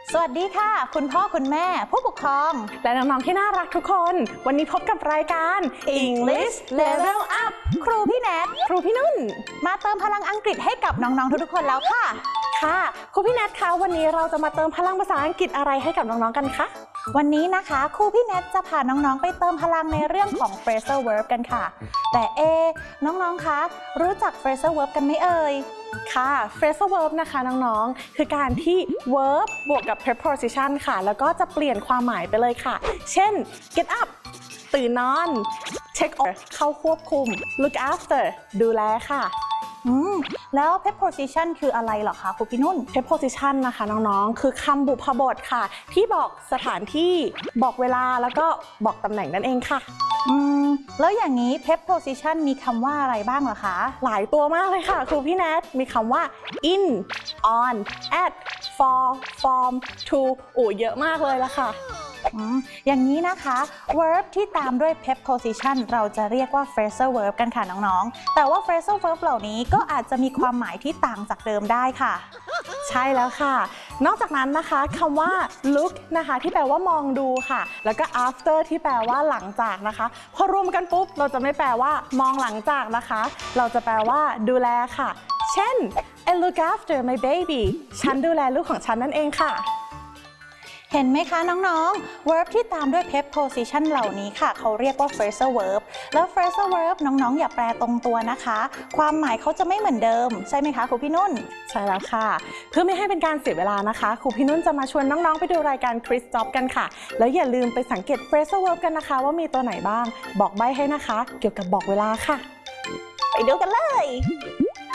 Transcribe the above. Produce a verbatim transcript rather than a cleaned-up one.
สวัสดีค่ะคุณพ่อคุณแม่ผู้ปกครองและน้องๆที่น่ารักทุกคนวันนี้พบกับรายการ English Level Up ครูพี่แนทครูพี่นุ่นมาเติมพลังอังกฤษให้กับน้องๆทุกๆคนแล้วค่ะค่ะครูพี่แนทคะวันนี้เราจะมาเติมพลังภาษาอังกฤษอะไรให้กับน้องๆกันคะวันนี้นะคะครูพี่แนทจะพาน้องๆไปเติมพลังในเรื่องของ phrasal verb กันค่ะแต่เอน้องๆคะรู้จัก phrasal verb กันไหมเอ่ยค่ะ phrasal verb นะคะน้องๆคือการที่ verb บวกกับ preposition ค่ะแล้วก็จะเปลี่ยนความหมายไปเลยค่ะเช่น get up ตื่นนอน take over เข้าควบคุม look after ดูแลค่ะอืมแล้ว preposition คืออะไรเหรอคะครูพี่นุ่น preposition นะคะน้องๆคือคำบุพบทค่ะที่บอกสถานที่บอกเวลาแล้วก็บอกตำแหน่งนั่นเองค่ะอืมแล้วอย่างนี้ preposition มีคำว่าอะไรบ้างเหรอคะหลายตัวมากเลยค่ะครูพี่แนทมีคำว่า in on at for from to โอ้เยอะมากเลยละค่ะอย่างนี้นะคะ verb ที่ตามด้วย preposition เราจะเรียกว่า phrasal verb กันค่ะน้องๆแต่ว่า phrasal verb เหล่านี้ก็อาจจะมีความหมายที่ต่างจากเดิมได้ค่ะใช่แล้วค่ะนอกจากนั้นนะคะคำว่า look นะคะที่แปลว่ามองดูค่ะแล้วก็ after ที่แปลว่าหลังจากนะคะพอรวมกันปุ๊บเราจะไม่แปลว่ามองหลังจากนะคะเราจะแปลว่าดูแลค่ะเช่น I look after my baby ฉันดูแลลูกของฉันนั่นเองค่ะเห็นไหมคะน้องๆ verb ที่ตามด้วย preposition เหล่านี้ค่ะเขาเรียกว่า phrasal verb แล้ว phrasal verb น้องๆอย่าแปลตรงตัวนะคะความหมายเขาจะไม่เหมือนเดิมใช่ไหมคะครูพี่นุ่นใช่แล้วค่ะเพื่อไม่ให้เป็นการเสียเวลานะคะครูพี่นุ่นจะมาชวนน้องๆไปดูรายการ Quiz Job กันค่ะแล้วอย่าลืมไปสังเกต phrasal verb กันนะคะว่ามีตัวไหนบ้างบอกใบ้ให้นะคะเกี่ยวกับบอกเวลาค่ะไปดูกันเลย